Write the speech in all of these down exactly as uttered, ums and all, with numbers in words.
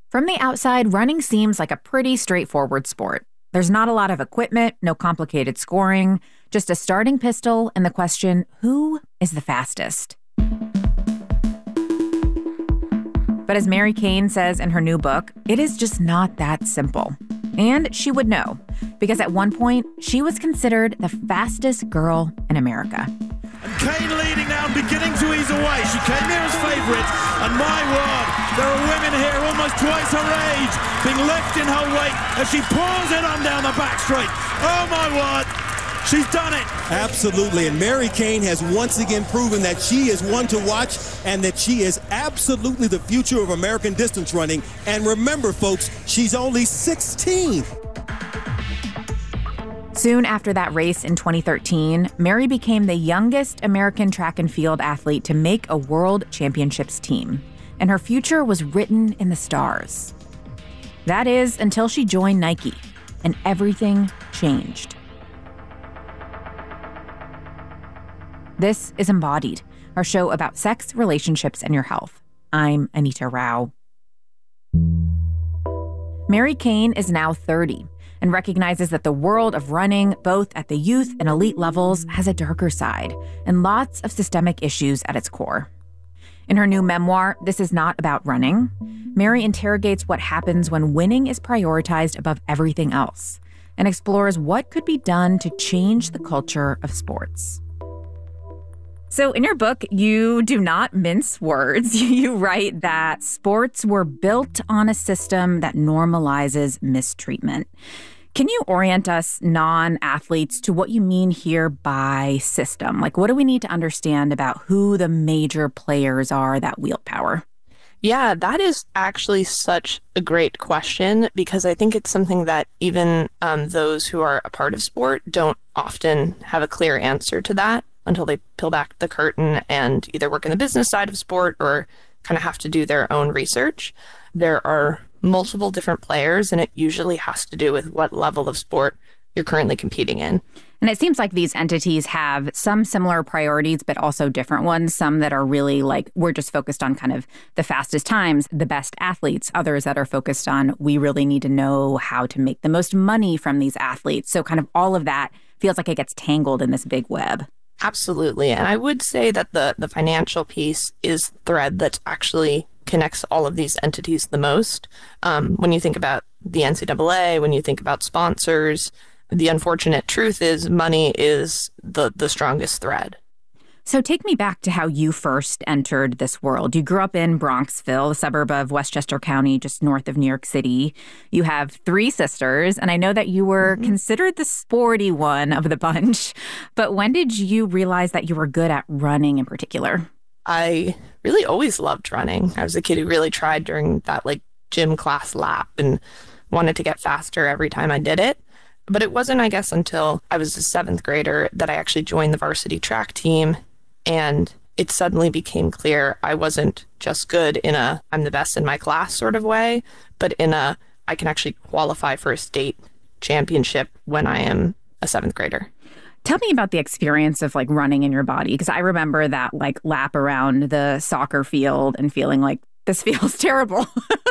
From the outside, running seems like a pretty straightforward sport. There's not a lot of equipment, no complicated scoring, just a starting pistol and the question, who is the fastest? But as Mary Cain says in her new book, it is just not that simple. And she would know, because at one point, she was considered the fastest girl in America. And Cain leading now and beginning to ease away. She came here as favourite, and my word, there are women here almost twice her age being left in her wake as she pours it on down the back straight. Oh my word, she's done it. Absolutely, and Mary Cain has once again proven that she is one to watch and that she is absolutely the future of American distance running. And remember, folks, she's only sixteen. Soon after that race in twenty thirteen, Mary became the youngest American track and field athlete to make a World Championships team, and her future was written in the stars. That is, until she joined Nike, and everything changed. This is Embodied, our show about sex, relationships, and your health. I'm Anita Rao. Mary Cain is now thirty and recognizes that the world of running, both at the youth and elite levels, has a darker side and lots of systemic issues at its core. In her new memoir, This Is Not About Running, Mary interrogates what happens when winning is prioritized above everything else and explores what could be done to change the culture of sports. So in your book, you do not mince words. You write that sports were built on a system that normalizes mistreatment. Can you orient us non-athletes to what you mean here by system? Like, what do we need to understand about who the major players are that wield power? Yeah, that is actually such a great question, because I think it's something that even um, those who are a part of sport don't often have a clear answer to that until they peel back the curtain and either work in the business side of sport or kind of have to do their own research. There are multiple different players, and it usually has to do with what level of sport you're currently competing in. And it seems like these entities have some similar priorities, but also different ones. Some that are really like, we're just focused on kind of the fastest times, the best athletes. Others that are focused on, we really need to know how to make the most money from these athletes. So kind of all of that feels like it gets tangled in this big web. Absolutely. And I would say that the, the financial piece is the thread that actually connects all of these entities the most. Um, when you think about the N C double A, when you think about sponsors, the unfortunate truth is money is the, the strongest thread. So take me back to how you first entered this world. You grew up in Bronxville, a suburb of Westchester County, just north of New York City. You have three sisters, and I know that you were mm-hmm. considered the sporty one of the bunch. But when did you realize that you were good at running in particular? I really always loved running. I was a kid who really tried during that like gym class lap and wanted to get faster every time I did it. But it wasn't, I guess, until I was a seventh grader that I actually joined the varsity track team. And it suddenly became clear I wasn't just good in a I'm the best in my class sort of way, but in a I can actually qualify for a state championship when I am a seventh grader. Tell me about the experience of like running in your body, because I remember that like lap around the soccer field and feeling like this feels terrible.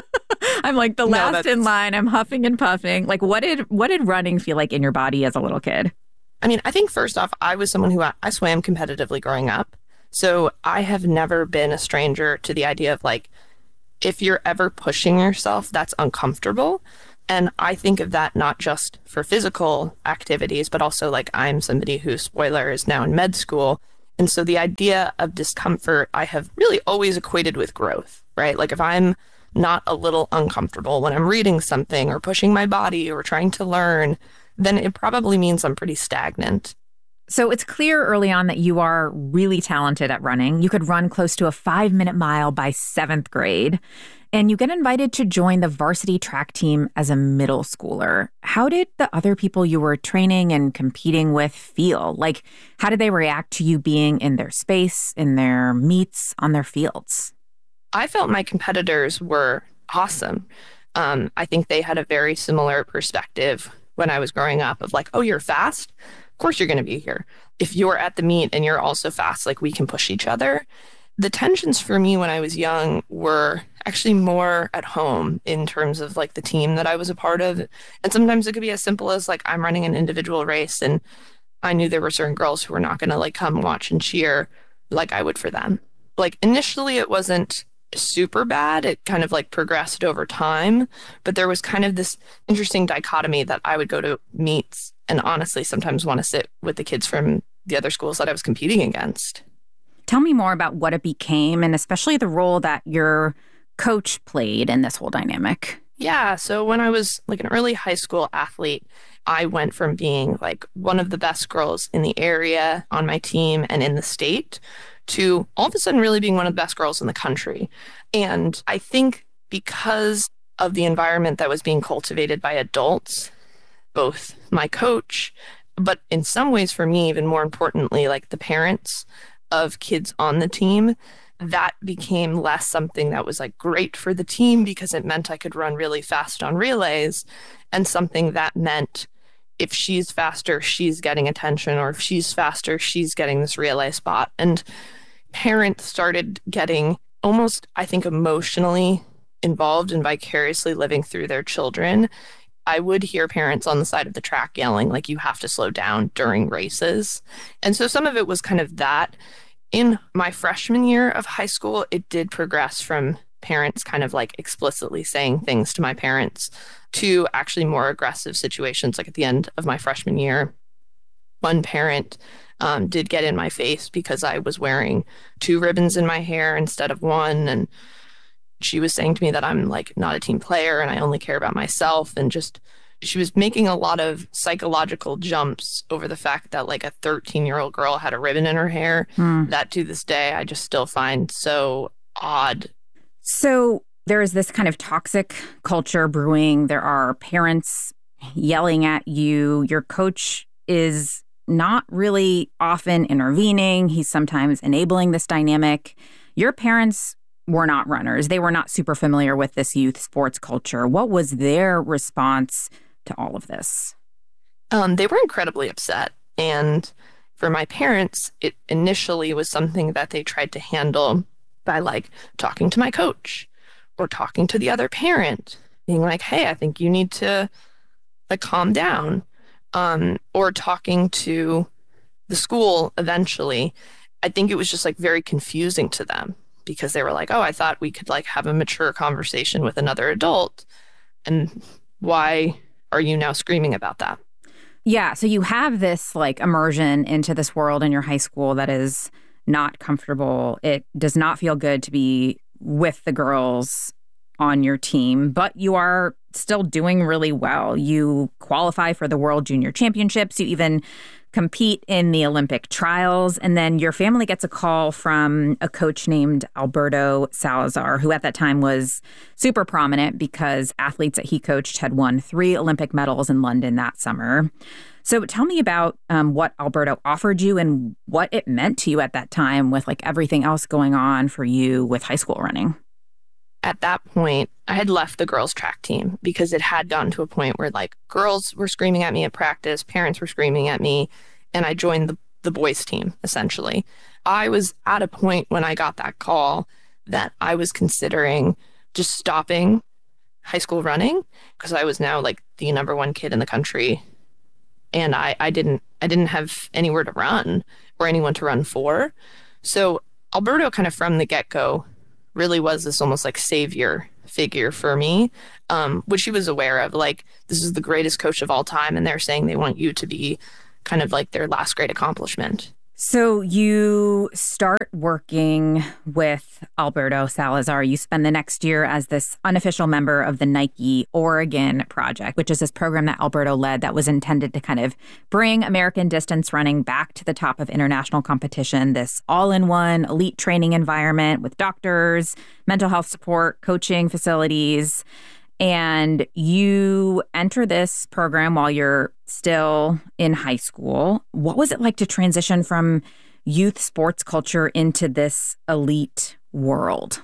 I'm like the last no, in line. I'm huffing and puffing. Like what did what did running feel like in your body as a little kid? I mean, I think first off, I was someone who I swam competitively growing up. So I have never been a stranger to the idea of like, if you're ever pushing yourself, that's uncomfortable. And I think of that not just for physical activities, but also like I'm somebody who, spoiler, is now in med school. And so the idea of discomfort, I have really always equated with growth, right? Like if I'm not a little uncomfortable when I'm reading something or pushing my body or trying to learn, then it probably means I'm pretty stagnant. So it's clear early on that you are really talented at running. You could run close to a five-minute mile by seventh grade, and you get invited to join the varsity track team as a middle schooler. How did the other people you were training and competing with feel? Like, how did they react to you being in their space, in their meets, on their fields? I felt my competitors were awesome. Um, I think they had a very similar perspective when I was growing up of like, oh, you're fast? Of course you're going to be here. If you're at the meet and you're also fast, like we can push each other. The tensions for me when I was young were, actually more at home in terms of like the team that I was a part of. And sometimes it could be as simple as like I'm running an individual race and I knew there were certain girls who were not going to like come watch and cheer like I would for them. Like initially it wasn't super bad. It kind of like progressed over time, but there was kind of this interesting dichotomy that I would go to meets and honestly sometimes want to sit with the kids from the other schools that I was competing against. Tell me more about what it became and especially the role that your coach played in this whole dynamic. Yeah, so when I was like an early high school athlete, I went from being like one of the best girls in the area on my team and in the state to all of a sudden really being one of the best girls in the country. And I think because of the environment that was being cultivated by adults, both my coach, but in some ways for me, even more importantly, like the parents of kids on the team, that became less something that was like great for the team because it meant I could run really fast on relays, and something that meant if she's faster, she's getting attention, or if she's faster, she's getting this relay spot. And parents started getting almost, I think, emotionally involved and vicariously living through their children. I would hear parents on the side of the track yelling, like, you have to slow down during races. And so some of it was kind of that. In my freshman year of high school, it did progress from parents kind of like explicitly saying things to my parents to actually more aggressive situations. Like at the end of my freshman year, one parent um, did get in my face because I was wearing two ribbons in my hair instead of one. And she was saying to me that I'm like not a team player and I only care about myself, and just she was making a lot of psychological jumps over the fact that like a thirteen-year-old girl had a ribbon in her hair. Mm. That to this day, I just still find so odd. So there is this kind of toxic culture brewing. There are parents yelling at you. Your coach is not really often intervening. He's sometimes enabling this dynamic. Your parents were not runners. They were not super familiar with this youth sports culture. What was their response to all of this? Um, they were incredibly upset. And for my parents, it initially was something that they tried to handle by like talking to my coach or talking to the other parent, being like, hey, I think you need to like calm down, um, or talking to the school eventually. I think it was just like very confusing to them because they were like, oh, I thought we could like have a mature conversation with another adult. And why are you now screaming about that? Yeah. So you have this like immersion into this world in your high school that is not comfortable. It does not feel good to be with the girls on your team, but you are still doing really well. You qualify for the World Junior Championships. You even compete in the Olympic trials. And then your family gets a call from a coach named Alberto Salazar, who at that time was super prominent because athletes that he coached had won three Olympic medals in London that summer. So tell me about um, what Alberto offered you and what it meant to you at that time with like everything else going on for you with high school running. At that point, I had left the girls' track team because it had gotten to a point where like girls were screaming at me at practice, parents were screaming at me, and I joined the, the boys' team, essentially. I was at a point when I got that call that I was considering just stopping high school running because I was now like the number one kid in the country, and I, I didn't I didn't have anywhere to run or anyone to run for. So Alberto kind of from the get-go really was this almost like savior figure for me, um, which he was aware of. Like, this is the greatest coach of all time, and they're saying they want you to be kind of like their last great accomplishment. So you start working with Alberto Salazar. You spend the next year as this unofficial member of the Nike Oregon Project, which is this program that Alberto led that was intended to kind of bring American distance running back to the top of international competition, this all-in-one elite training environment with doctors, mental health support, coaching facilities. And you enter this program while you're still in high school. What was it like to transition from youth sports culture into this elite world?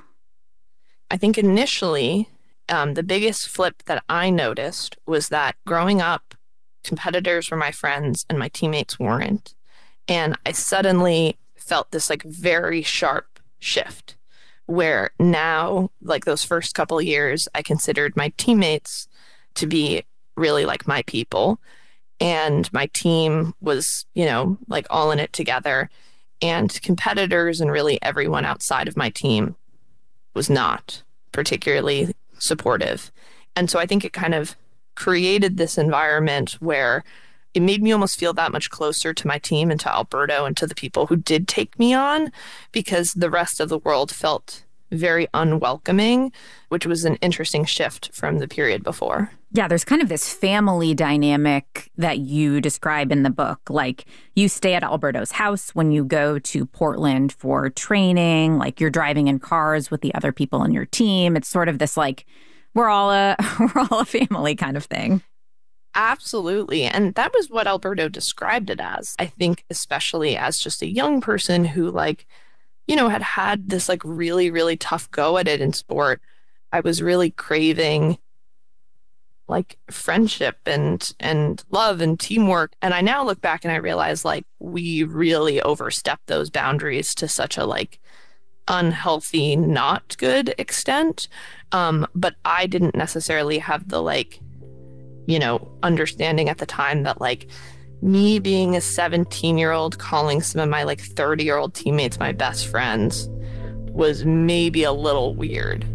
I think initially, um, the biggest flip that I noticed was that growing up, competitors were my friends and my teammates weren't. And I suddenly felt this like very sharp shift where now, like those first couple of years, I considered my teammates to be really like my people. And my team was, you know, like all in it together. And competitors and really everyone outside of my team was not particularly supportive. And so I think it kind of created this environment where it made me almost feel that much closer to my team and to Alberto and to the people who did take me on, because the rest of the world felt very unwelcoming, which was an interesting shift from the period before. Yeah, there's kind of this family dynamic that you describe in the book. Like, you stay at Alberto's house when you go to Portland for training, like you're driving in cars with the other people in your team. It's sort of this like, we're all a we're all a family kind of thing. Absolutely. And that was what Alberto described it as. I think especially as just a young person who, like, you know, had had this like really, really tough go at it in sport. I was really craving like friendship and and love and teamwork. And I now look back and I realize like we really overstepped those boundaries to such a like unhealthy, not good extent. Um, but I didn't necessarily have the like, you know, understanding at the time that like me being a seventeen year old calling some of my like thirty year old teammates my best friends was maybe a little weird.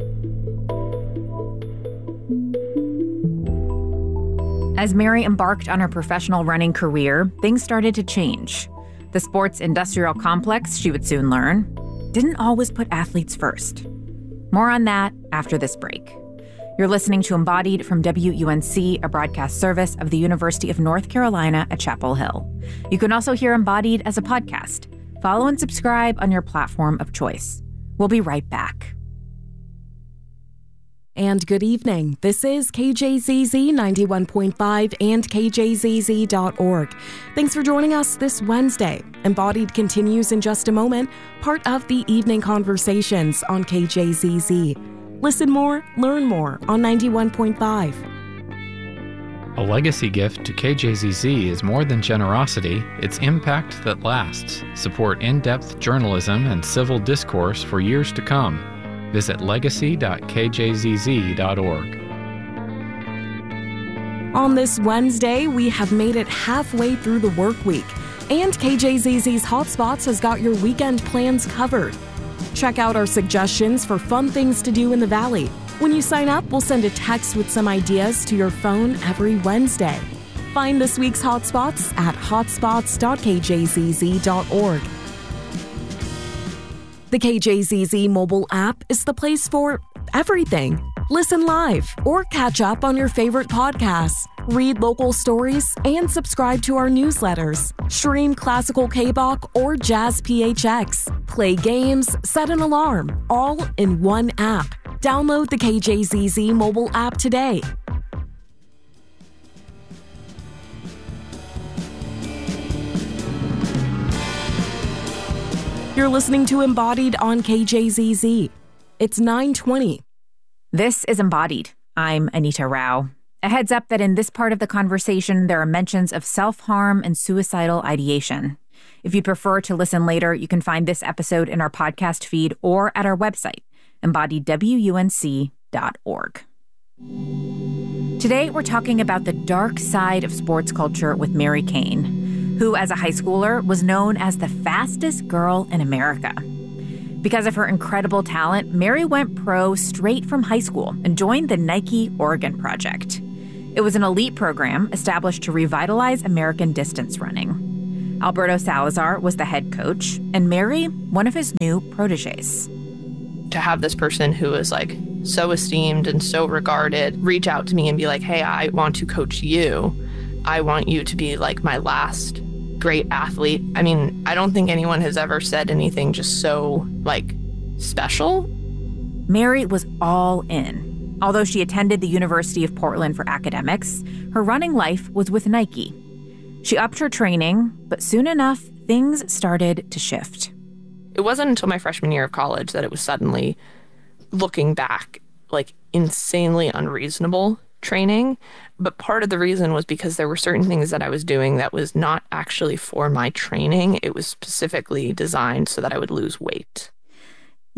As Mary embarked on her professional running career, things started to change. The sports industrial complex, she would soon learn, didn't always put athletes first. More on that after this break. You're listening to Embodied from W U N C, a broadcast service of the University of North Carolina at Chapel Hill. You can also hear Embodied as a podcast. Follow and subscribe on your platform of choice. We'll be right back. And good evening. This is K J Z Z ninety-one point five and K J Z Z dot org. Thanks for joining us this Wednesday. Embodied continues in just a moment, part of the evening conversations on K J Z Z. Listen more, learn more on ninety-one point five. A legacy gift to K J Z Z is more than generosity, it's impact that lasts. Support in-depth journalism and civil discourse for years to come. Visit legacy dot K J Z Z dot org. On this Wednesday, we have made it halfway through the work week, and K J Z Z's Hotspots has got your weekend plans covered. Check out our suggestions for fun things to do in the Valley. When you sign up, we'll send a text with some ideas to your phone every Wednesday. Find this week's Hotspots at hotspots dot K J Z Z dot org. The K J Z Z mobile app is the place for everything. Listen live or catch up on your favorite podcasts. Read local stories and subscribe to our newsletters. Stream classical K-Bop or jazz P H X. Play games, set an alarm, all in one app. Download the K J Z Z mobile app today. You're listening to Embodied on K J Z Z. It's nine twenty. This is Embodied. I'm Anita Rao. A heads up that in this part of the conversation, there are mentions of self-harm and suicidal ideation. If you'd prefer to listen later, you can find this episode in our podcast feed or at our website, embodied W U N C dot org. Today, we're talking about the dark side of sports culture with Mary Cain, who, as a high schooler, was known as the fastest girl in America. Because of her incredible talent, Mary went pro straight from high school and joined the Nike Oregon Project. It was an elite program established to revitalize American distance running. Alberto Salazar was the head coach, and Mary, one of his new proteges. To have this person who was like so esteemed and so regarded reach out to me and be like, hey, I want to coach you. I want you to be like my last great athlete. I mean, I don't think anyone has ever said anything just so, like, special. Mary was all in. Although she attended the University of Portland for academics, her running life was with Nike. She upped her training, but soon enough, things started to shift. It wasn't until my freshman year of college that it was suddenly, looking back, like, insanely unreasonable training. But part of the reason was because there were certain things that I was doing that was not actually for my training. It was specifically designed so that I would lose weight.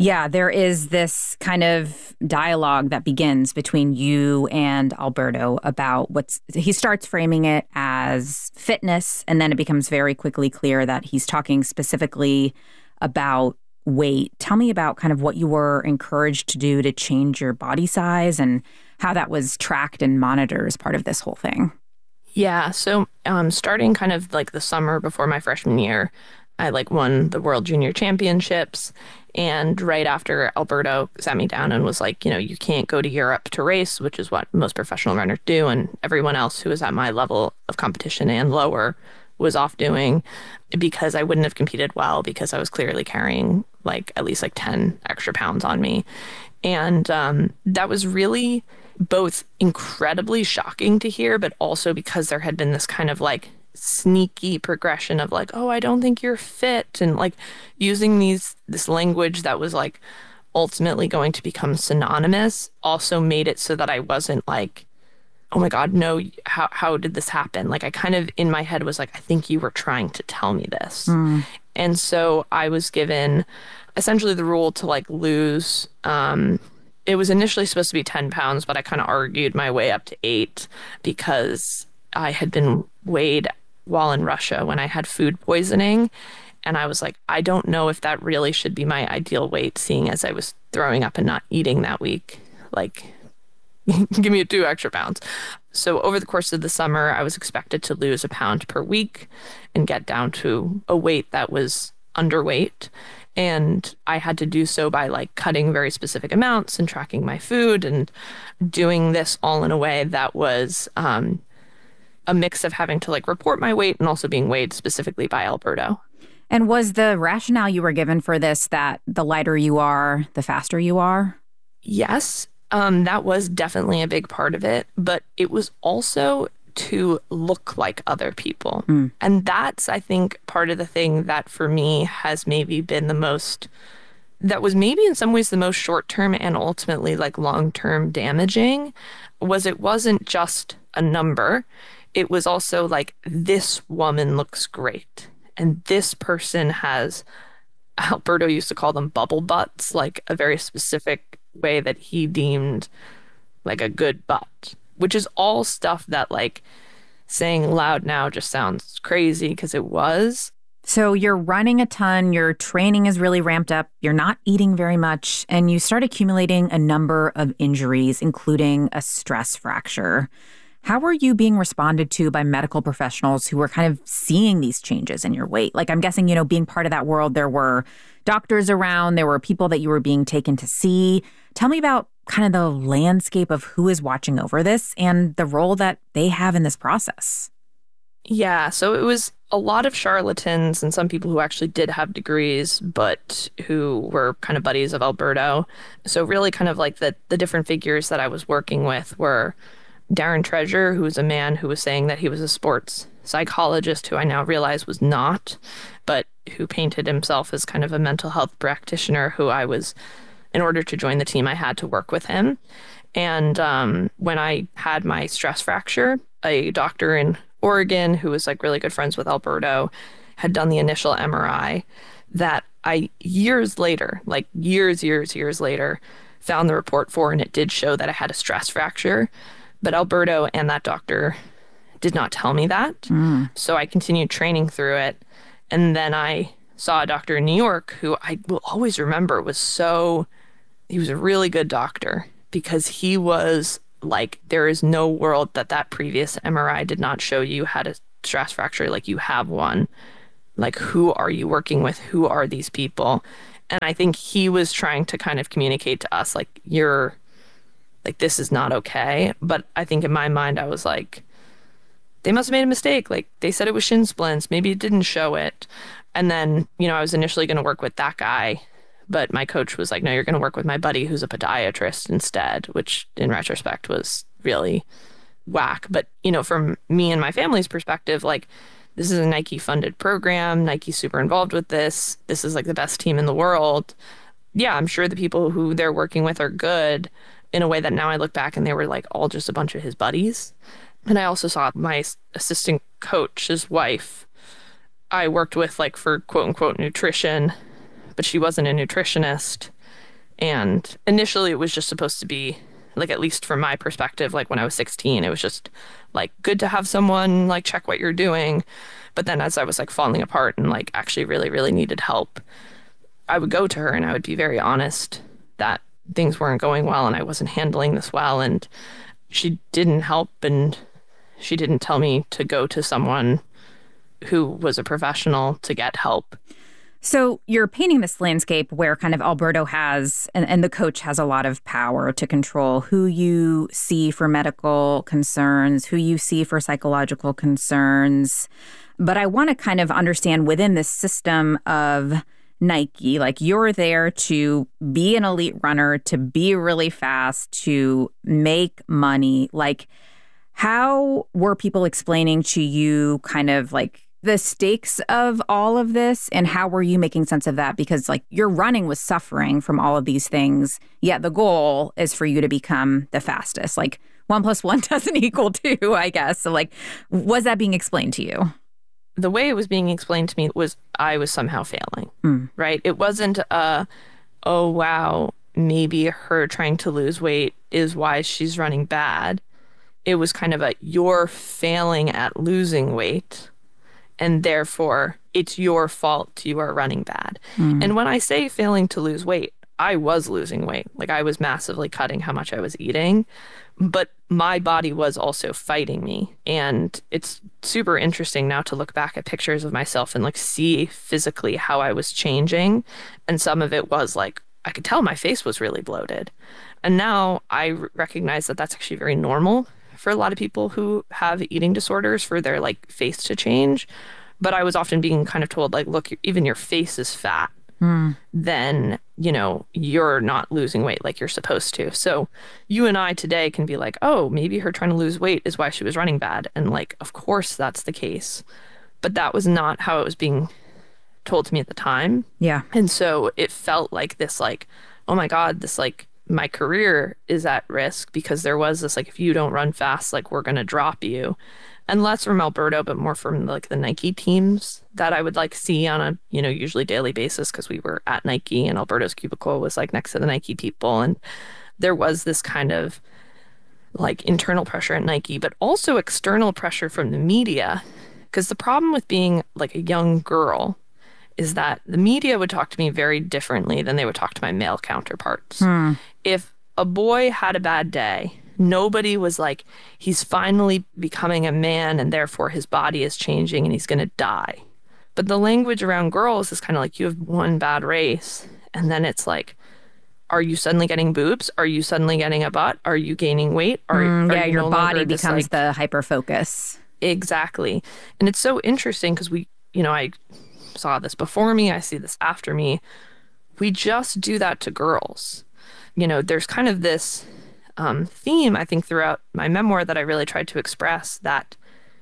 Yeah, there is this kind of dialogue that begins between you and Alberto about what's, he starts framing it as fitness, and then it becomes very quickly clear that he's talking specifically about weight. Tell me about kind of what you were encouraged to do to change your body size and how that was tracked and monitored as part of this whole thing. Yeah, so um, starting kind of like the summer before my freshman year, I like won the World Junior Championships. And right after, Alberto sat me down and was like, you know, you can't go to Europe to race, which is what most professional runners do. And everyone else who was at my level of competition and lower was off doing, because I wouldn't have competed well because I was clearly carrying like at least like ten extra pounds on me. And um, that was really both incredibly shocking to hear, but also because there had been this kind of like sneaky progression of like, oh, I don't think you're fit, and like using these this language that was like ultimately going to become synonymous also made it so that I wasn't like, oh my God, no, how how did this happen? Like I kind of in my head was like, I think you were trying to tell me this. Mm. And so I was given essentially the rule to like lose, um, it was initially supposed to be ten pounds, but I kind of argued my way up to eight because I had been weighed while in Russia when I had food poisoning. And I was like, I don't know if that really should be my ideal weight, seeing as I was throwing up and not eating that week. Like, give me two extra pounds. So over the course of the summer, I was expected to lose a pound per week and get down to a weight that was underweight. And I had to do so by like cutting very specific amounts and tracking my food and doing this all in a way that was um, a mix of having to like report my weight and also being weighed specifically by Alberto. And was the rationale you were given for this that the lighter you are, the faster you are? Yes, um, that was definitely a big part of it. But it was also to look like other people. Mm. And that's, I think, part of the thing that for me has maybe been the most, that was maybe in some ways the most short-term and ultimately like long-term damaging, was it wasn't just a number. It was also like, this woman looks great. And this person has, Alberto used to call them bubble butts, like a very specific way that he deemed like a good butt. Which is all stuff that, like, saying loud now just sounds crazy because it was. So you're running a ton, your training is really ramped up, you're not eating very much, and you start accumulating a number of injuries, including a stress fracture. How were you being responded to by medical professionals who were kind of seeing these changes in your weight? Like, I'm guessing, you know, being part of that world, there were doctors around, there were people that you were being taken to see. Tell me about kind of the landscape of who is watching over this and the role that they have in this process. Yeah, so it was a lot of charlatans and some people who actually did have degrees, but who were kind of buddies of Alberto. So really kind of like the, the different figures that I was working with were Darren Treasure, who was a man who was saying that he was a sports psychologist, who I now realize was not, but who painted himself as kind of a mental health practitioner who I was, in order to join the team, I had to work with him. And um, when I had my stress fracture, a doctor in Oregon who was like really good friends with Alberto had done the initial M R I that I years later, like years, years, years later, found the report for, and it did show that I had a stress fracture. But Alberto and that doctor did not tell me that. Mm. So I continued training through it. And then I saw a doctor in New York who I will always remember was so, he was a really good doctor because he was like, there is no world that that previous M R I did not show you had a stress fracture. Like, you have one. Like, who are you working with? Who are these people? And I think he was trying to kind of communicate to us, like, you're, like, this is not okay. But I think in my mind, I was like, they must have made a mistake. Like, they said it was shin splints. Maybe it didn't show it. And then, you know, I was initially going to work with that guy. But my coach was like, no, you're going to work with my buddy who's a podiatrist instead, which in retrospect was really whack. But, you know, from me and my family's perspective, like, this is a Nike funded program. Nike's super involved with this. This is like the best team in the world. Yeah, I'm sure the people who they're working with are good in a way that now I look back and they were like all just a bunch of his buddies. And I also saw my assistant coach, his wife, I worked with like for quote unquote nutrition, but she wasn't a nutritionist. And initially it was just supposed to be, like, at least from my perspective, like when I was sixteen, it was just like good to have someone like check what you're doing. But then as I was like falling apart and like actually really, really needed help, I would go to her and I would be very honest that things weren't going well and I wasn't handling this well. And she didn't help, and she didn't tell me to go to someone who was a professional to get help. So you're painting this landscape where kind of Alberto has, and, and the coach has a lot of power to control who you see for medical concerns, who you see for psychological concerns. But I want to kind of understand within this system of Nike, like you're there to be an elite runner, to be really fast, to make money. Like, how were people explaining to you kind of like the stakes of all of this, and how were you making sense of that? Because like your running was suffering from all of these things, yet the goal is for you to become the fastest. Like one plus one doesn't equal two, I guess. So like, was that being explained to you? The way it was being explained to me was I was somehow failing, mm. right? It wasn't a, oh, wow, maybe her trying to lose weight is why she's running bad. It was kind of a, you're failing at losing weight, and therefore it's your fault you are running bad. Mm. And when I say failing to lose weight, I was losing weight. Like I was massively cutting how much I was eating, but my body was also fighting me. And it's super interesting now to look back at pictures of myself and like see physically how I was changing. And some of it was like, I could tell my face was really bloated. And now I r- recognize that that's actually very normal for a lot of people who have eating disorders, for their like face to change. But I was often being kind of told like, look, even your face is fat. Mm. Then, you know, you're not losing weight like you're supposed to. So you and I today can be like, oh, maybe her trying to lose weight is why she was running bad. And like, of course that's the case. But that was not how it was being told to me at the time. Yeah. And so it felt like this, like, oh my God, this like, my career is at risk, because there was this like, if you don't run fast, like we're going to drop you. And less from Alberto, but more from like the Nike teams that I would like see on a, you know, usually daily basis, because we were at Nike and Alberto's cubicle was like next to the Nike people. And there was this kind of like internal pressure at Nike, but also external pressure from the media. Because the problem with being like a young girl is that the media would talk to me very differently than they would talk to my male counterparts. Hmm. If a boy had a bad day, nobody was like, he's finally becoming a man and therefore his body is changing and he's going to die. But the language around girls is kind of like, you have one bad race. And then it's like, are you suddenly getting boobs? Are you suddenly getting a butt? Are you gaining weight? Are, mm, are yeah, you your no body this, becomes like, the hyper focus. Exactly. And it's so interesting because we, you know, I saw this before me. I see this after me. We just do that to girls. You know, there's kind of this um, theme, I think, throughout my memoir that I really tried to express, that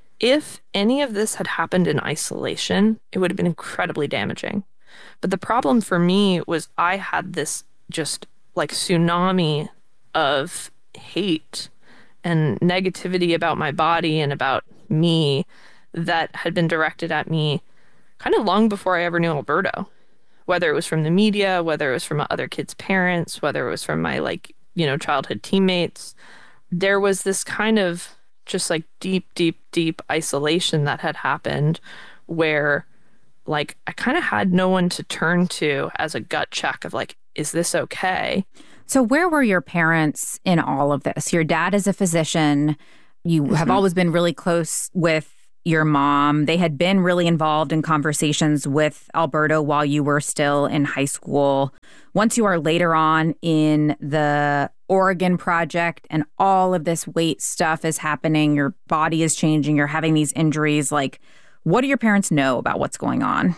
if any of this had happened in isolation, it would have been incredibly damaging. But the problem for me was I had this just like tsunami of hate and negativity about my body and about me that had been directed at me kind of long before I ever knew Alberto. Whether it was from the media, whether it was from other kids' parents, whether it was from my like, you know, childhood teammates, there was this kind of just like deep, deep, deep isolation that had happened where like I kind of had no one to turn to as a gut check of like, is this okay? So where were your parents in all of this? Your dad is a physician. You mm-hmm. have always been really close with your mom. They had been really involved in conversations with Alberto while you were still in high school. Once you are later on in the Oregon project and all of this weight stuff is happening, your body is changing, you're having these injuries, like, what do your parents know about what's going on?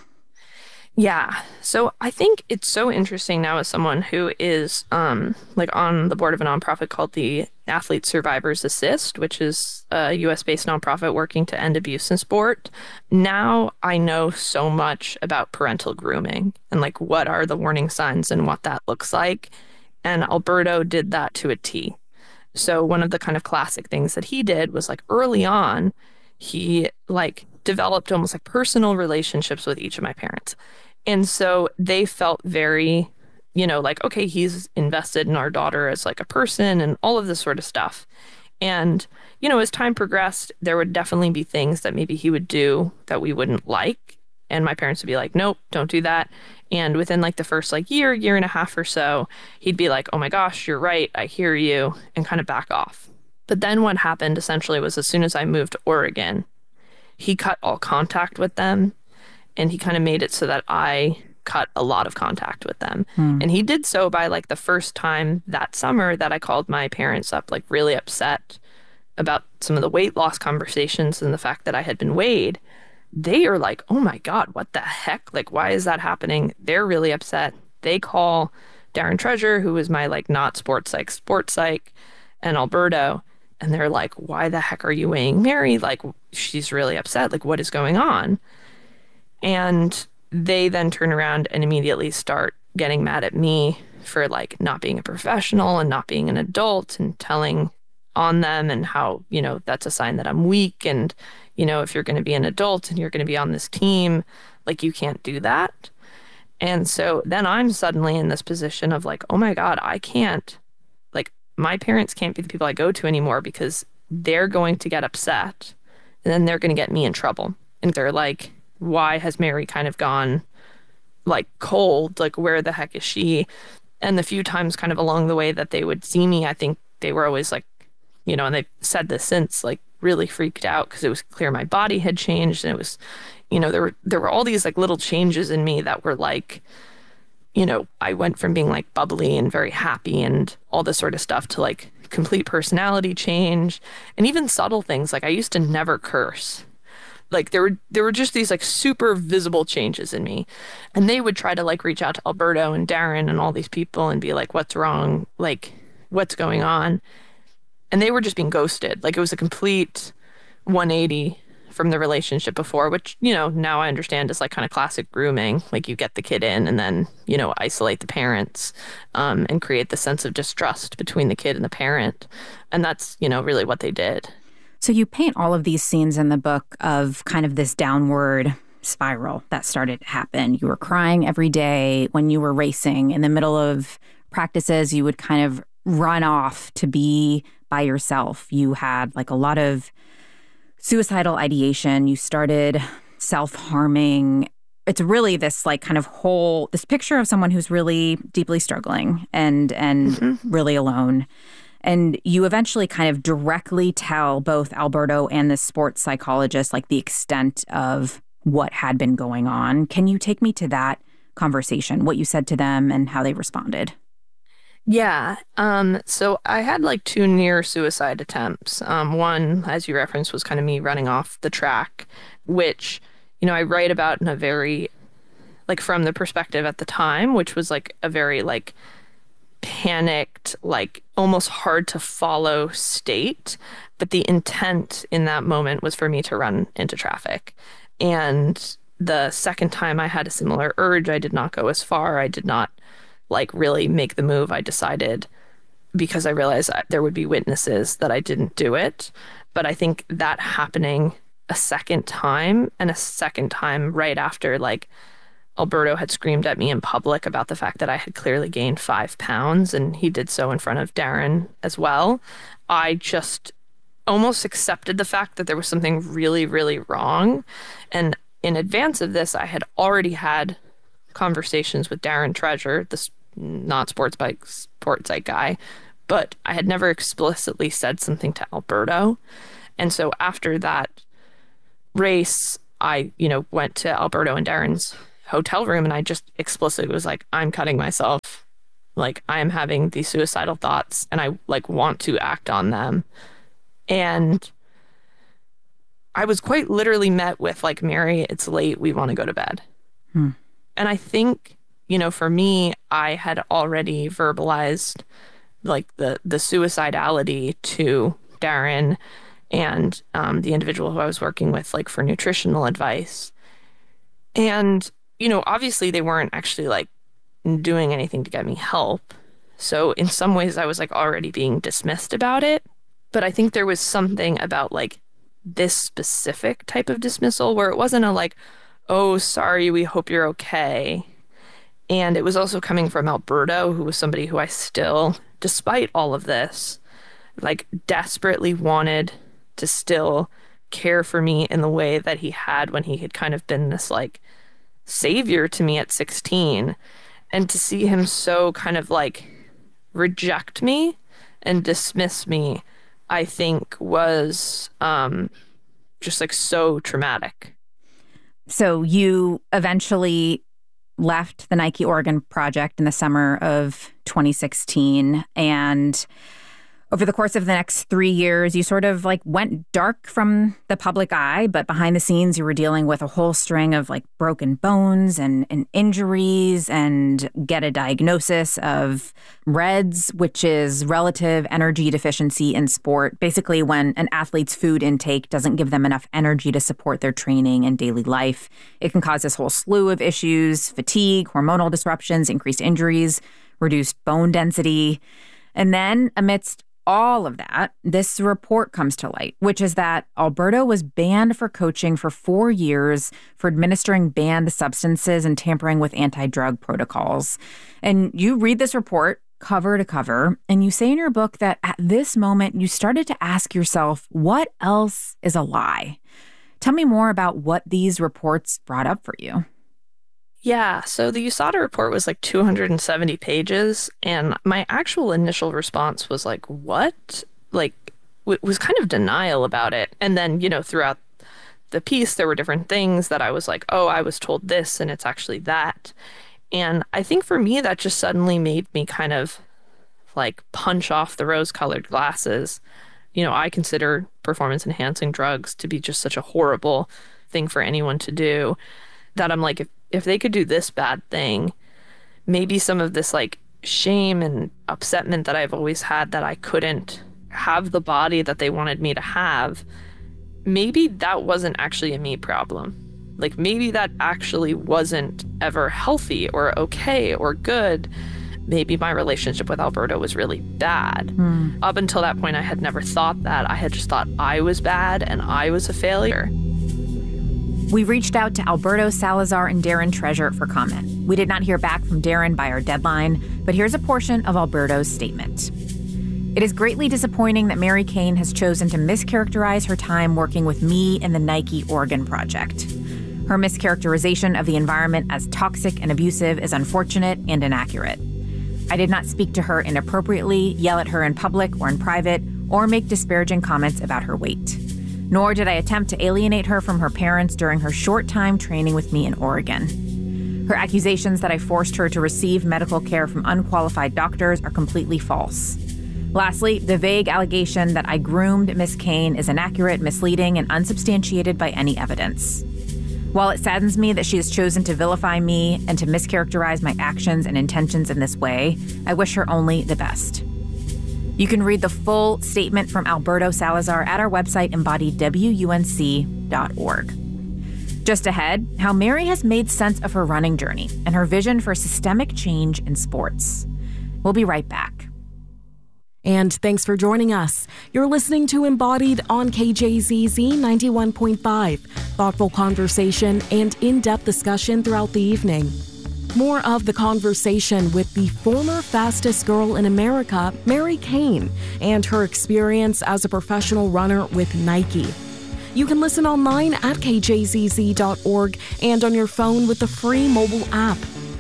Yeah. So I think it's so interesting now as someone who is um, like on the board of a nonprofit called the Athlete Survivors Assist, which is a U S-based nonprofit working to end abuse in sport. Now I know so much about parental grooming and like what are the warning signs and what that looks like. And Alberto did that to a T. So one of the kind of classic things that he did was like early on, he like developed almost like personal relationships with each of my parents. And so they felt very you know, like, okay, he's invested in our daughter as like a person and all of this sort of stuff. And, you know, as time progressed, there would definitely be things that maybe he would do that we wouldn't like. And my parents would be like, nope, don't do that. And within like the first like year, year and a half or so, he'd be like, oh my gosh, you're right. I hear you, and kind of back off. But then what happened essentially was as soon as I moved to Oregon, he cut all contact with them. And he kind of made it so that I cut a lot of contact with them. Hmm. And he did so by like the first time that summer that I called my parents up, like really upset about some of the weight loss conversations and the fact that I had been weighed. They are like, oh my God, what the heck? Like, why is that happening? They're really upset. They call Darren Treasure, who was my like not sports psych, sports psych, and Alberto. And they're like, why the heck are you weighing Mary? Like, she's really upset. Like, what is going on? And they then turn around and immediately start getting mad at me for like not being a professional and not being an adult and telling on them and how, you know, that's a sign that I'm weak. And, you know, if you're going to be an adult and you're going to be on this team, like you can't do that. And so then I'm suddenly in this position of like, oh my God, I can't, like my parents can't be the people I go to anymore because they're going to get upset and then they're going to get me in trouble. And they're like, why has Mary kind of gone like cold? Like, where the heck is she? And the few times kind of along the way that they would see me, I think they were always like, you know, and they've said this since, like really freaked out because it was clear my body had changed. And it was, you know, there were, there were all these like little changes in me that were like, you know, I went from being like bubbly and very happy and all this sort of stuff to like complete personality change and even subtle things. Like I used to never curse. Like there were there were just these like super visible changes in me. And they would try to like reach out to Alberto and Darren and all these people and be like, what's wrong? Like, what's going on? And they were just being ghosted. Like it was a complete one eighty from the relationship before, which, you know, now I understand is like kind of classic grooming. Like you get the kid in and then, you know, isolate the parents um, and create the sense of distrust between the kid and the parent. And that's, you know, really what they did. So you paint all of these scenes in the book of kind of this downward spiral that started to happen. You were crying every day when you were racing. In the middle of practices, you would kind of run off to be by yourself. You had like a lot of suicidal ideation. You started self-harming. It's really this like kind of whole, this picture of someone who's really deeply struggling and and mm-hmm. really alone. And you eventually kind of directly tell both Alberto and the sports psychologist like the extent of what had been going on. Can you take me to that conversation, what you said to them and how they responded? Yeah. Um, so I had like two near suicide attempts. Um, one, as you referenced, was kind of me running off the track, which, you know, I write about in a very, like from the perspective at the time, which was like a very like panicked, like almost hard to follow state. But the intent in that moment was for me to run into traffic. And the second time I had a similar urge, I did not go as far. I did not like really make the move. I decided because I realized there would be witnesses that I didn't do it. But I think that happening a second time and a second time right after like Alberto had screamed at me in public about the fact that I had clearly gained five pounds and he did so in front of Darren as well. I just almost accepted the fact that there was something really, really wrong. And in advance of this, I had already had conversations with Darren Treasure, this not sports bike, sports bike guy, but I had never explicitly said something to Alberto. And so after that race, I, you know, went to Alberto and Darren's hotel room and I just explicitly was like, I'm cutting myself. Like I am having these suicidal thoughts and I like want to act on them. And I was quite literally met with like, Mary, it's late. We want to go to bed. Hmm. And I think, you know, for me, I had already verbalized like the, the suicidality to Darren and um, the individual who I was working with, like for nutritional advice. And, you know, obviously they weren't actually like doing anything to get me help. So in some ways I was like already being dismissed about it. But I think there was something about like this specific type of dismissal where it wasn't a like, oh, sorry, we hope you're okay. And it was also coming from Alberto, who was somebody who I still, despite all of this, like desperately wanted to still care for me in the way that he had when he had kind of been this like savior to me at sixteen. And to see him so kind of like reject me and dismiss me, I think was um, just like so traumatic. So you eventually left the Nike Oregon project in the summer of twenty sixteen, and over the course of the next three years, you sort of like went dark from the public eye, but behind the scenes, you were dealing with a whole string of like broken bones and, and injuries, and get a diagnosis of R E D S, which is relative energy deficiency in sport. Basically, when an athlete's food intake doesn't give them enough energy to support their training and daily life, it can cause this whole slew of issues: fatigue, hormonal disruptions, increased injuries, reduced bone density. And then amidst all of that, this report comes to light, which is that Alberto was banned for coaching for four years for administering banned substances and tampering with anti-drug protocols. And you read this report cover to cover, and you say in your book that at this moment, you started to ask yourself, what else is a lie? Tell me more about what these reports brought up for you. Yeah, so the U S A D A report was like two hundred seventy pages, and my actual initial response was like, what? Like, w- was kind of denial about it. And then, you know, throughout the piece, there were different things that I was like, oh, I was told this, and it's actually that. And I think for me, that just suddenly made me kind of like punch off the rose-colored glasses. You know, I consider performance-enhancing drugs to be just such a horrible thing for anyone to do, that I'm like, if if they could do this bad thing, maybe some of this like shame and upsetment that I've always had that I couldn't have the body that they wanted me to have, maybe that wasn't actually a me problem. Like maybe that actually wasn't ever healthy or okay or good. Maybe my relationship with Alberto was really bad. Mm. Up until that point, I had never thought that. I had just thought I was bad and I was a failure. We reached out to Alberto Salazar and Darren Treasure for comment. We did not hear back from Darren by our deadline, but here's a portion of Alberto's statement. It is greatly disappointing that Mary Cain has chosen to mischaracterize her time working with me in the Nike Oregon project. Her mischaracterization of the environment as toxic and abusive is unfortunate and inaccurate. I did not speak to her inappropriately, yell at her in public or in private, or make disparaging comments about her weight. Nor did I attempt to alienate her from her parents during her short time training with me in Oregon. Her accusations that I forced her to receive medical care from unqualified doctors are completely false. Lastly, the vague allegation that I groomed Miss Cain is inaccurate, misleading, and unsubstantiated by any evidence. While it saddens me that she has chosen to vilify me and to mischaracterize my actions and intentions in this way, I wish her only the best. You can read the full statement from Alberto Salazar at our website, embodied W U N C dot org. Just ahead, how Mary has made sense of her running journey and her vision for systemic change in sports. We'll be right back. And thanks for joining us. You're listening to Embodied on K J Z Z ninety-one point five. Thoughtful conversation and in-depth discussion throughout the evening. More of the conversation with the former fastest girl in America, Mary Cain, and her experience as a professional runner with Nike. You can listen online at K J Z Z dot org and on your phone with the free mobile app.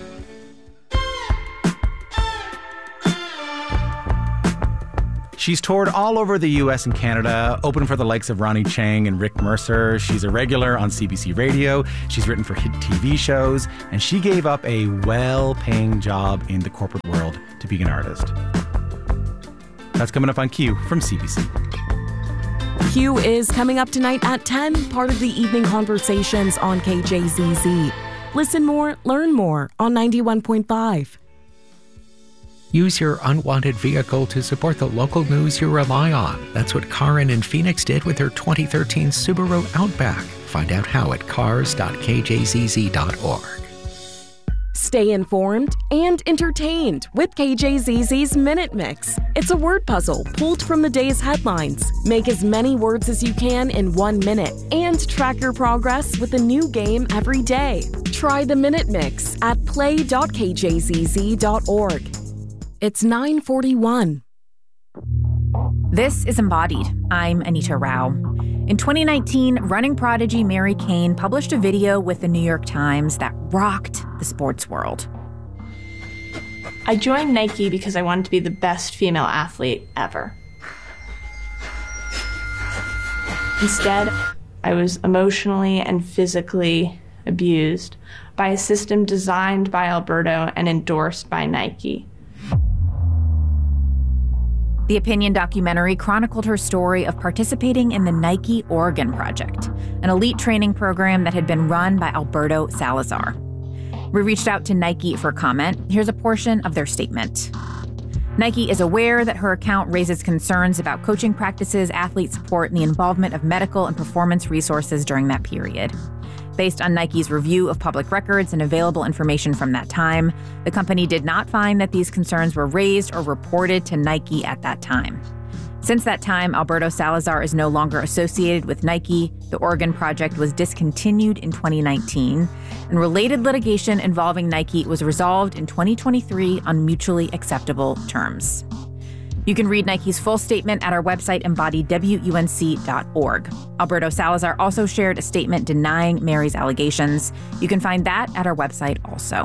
She's toured all over the U S and Canada, opened for the likes of Ronnie Chang and Rick Mercer. She's a regular on C B C Radio. She's written for hit T V shows, and she gave up a well-paying job in the corporate world to be an artist. That's coming up on Q from C B C. Q is coming up tonight at ten, part of the evening conversations on K J Z Z. Listen more, learn more on ninety-one point five. Use your unwanted vehicle to support the local news you rely on. That's what Karin in Phoenix did with her twenty thirteen Subaru Outback. Find out how at cars dot k j z z dot org. Stay informed and entertained with K J Z Z's Minute Mix. It's a word puzzle pulled from the day's headlines. Make as many words as you can in one minute and track your progress with a new game every day. Try the Minute Mix at play dot k j z z dot org. It's nine forty-one. This is Embodied. I'm Anita Rao. In twenty nineteen, running prodigy Mary Cain published a video with the New York Times that rocked the sports world. I joined Nike because I wanted to be the best female athlete ever. Instead, I was emotionally and physically abused by a system designed by Alberto and endorsed by Nike. The Opinion documentary chronicled her story of participating in the Nike Oregon Project, an elite training program that had been run by Alberto Salazar. We reached out to Nike for comment. Here's a portion of their statement. Nike is aware that her account raises concerns about coaching practices, athlete support, and the involvement of medical and performance resources during that period. Based on Nike's review of public records and available information from that time, the company did not find that these concerns were raised or reported to Nike at that time. Since that time, Alberto Salazar is no longer associated with Nike. The Oregon Project was discontinued in twenty nineteen, and related litigation involving Nike was resolved in twenty twenty-three on mutually acceptable terms. You can read Nike's full statement at our website, embodied w u n c dot org. Alberto Salazar also shared a statement denying Mary's allegations. You can find that at our website also.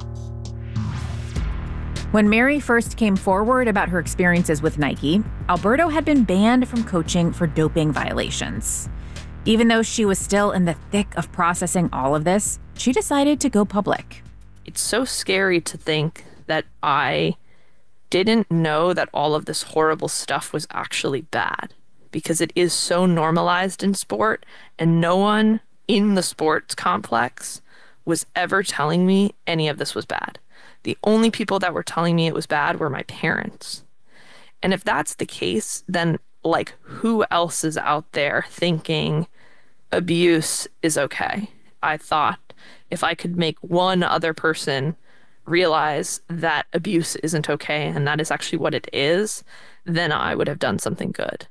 When Mary first came forward about her experiences with Nike, Alberto had been banned from coaching for doping violations. Even though she was still in the thick of processing all of this, she decided to go public. It's so scary to think that I didn't know that all of this horrible stuff was actually bad, because it is so normalized in sport, and no one in the sports complex was ever telling me any of this was bad. The only people that were telling me it was bad were my parents. And if that's the case, then like who else is out there thinking abuse is okay? I thought if I could make one other person realize that abuse isn't okay and that is actually what it is, then I would have done something good.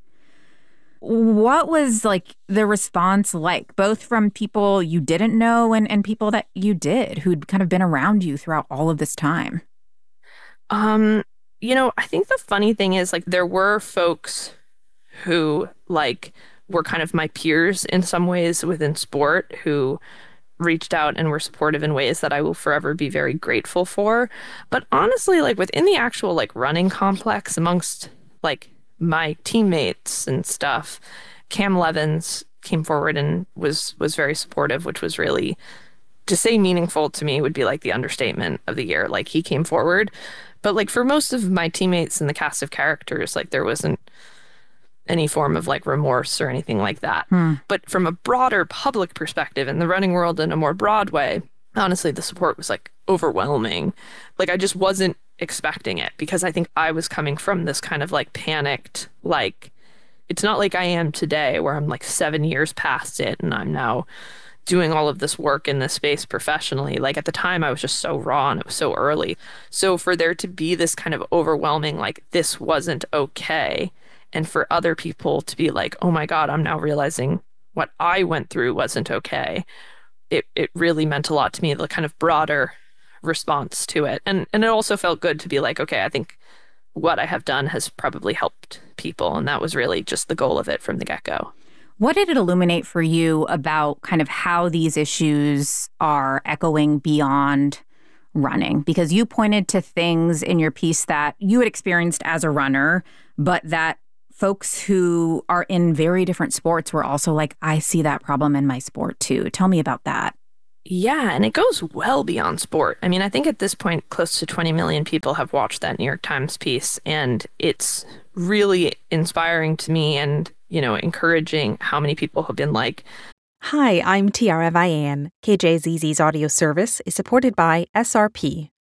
What was like the response like, both from people you didn't know and, and people that you did, who'd kind of been around you throughout all of this time? Um, you know, I think the funny thing is like there were folks who like were kind of my peers in some ways within sport who reached out and were supportive in ways that I will forever be very grateful for. But honestly, like within the actual like running complex amongst like my teammates and stuff, Cam Levins came forward and was was very supportive, which was really, to say meaningful to me would be like the understatement of the year. Like he came forward. But like for most of my teammates and the cast of characters, like there wasn't any form of like remorse or anything like that. Hmm. But from a broader public perspective in the running world in a more broad way, honestly, the support was like overwhelming. Like I just wasn't expecting it, because I think I was coming from this kind of like panicked, like it's not like I am today where I'm like seven years past it and I'm now doing all of this work in this space professionally. Like at the time I was just so raw and it was so early. So for there to be this kind of overwhelming, like this wasn't okay, and for other people to be like, oh my God, I'm now realizing what I went through wasn't okay. It it really meant a lot to me, the kind of broader response to it. And and it also felt good to be like, okay, I think what I have done has probably helped people. And that was really just the goal of it from the get-go. What did it illuminate for you about kind of how these issues are echoing beyond running? Because you pointed to things in your piece that you had experienced as a runner, but that folks who are in very different sports were also like, I see that problem in my sport too. Tell me about that. Yeah, and it goes well beyond sport. I mean, I think at this point, close to twenty million people have watched that New York Times piece, and it's really inspiring to me and, you know, encouraging how many people have been like, Hi, I'm Tiara Vian. K J Z Z's audio service is supported by S R P,